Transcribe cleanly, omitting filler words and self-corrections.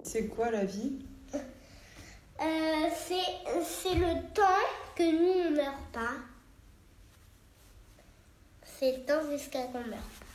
C'est quoi la vie? C'est le temps que nous, on ne meurt pas. C'est le temps jusqu'à qu'on meurt.